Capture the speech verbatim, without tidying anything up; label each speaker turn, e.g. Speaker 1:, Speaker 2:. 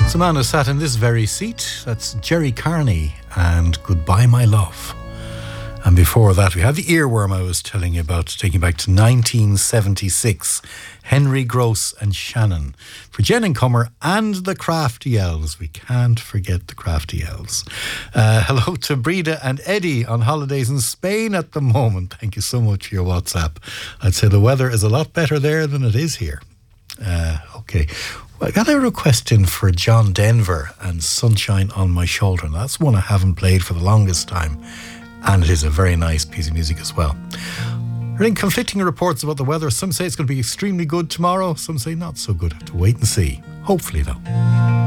Speaker 1: It's a man who sat in this very seat. That's Jerry Carney and Goodbye My Love. And before that we had the earworm I was telling you about, taking back to nineteen seventy-six. Henry Gross and Shannon. For Jen and Comer and the Crafty Elves. We can't forget the Crafty Elves. Uh, hello to Breda and Eddie on holidays in Spain at the moment. Thank you so much for your WhatsApp. I'd say the weather is a lot better there than it is here. Uh, okay. Well, I got a request in for John Denver and Sunshine on My Shoulder. Now, that's one I haven't played for the longest time. And it is a very nice piece of music as well. We're in conflicting reports about the weather. Some say it's going to be extremely good tomorrow. Some say not so good. Have to wait and see. Hopefully, though.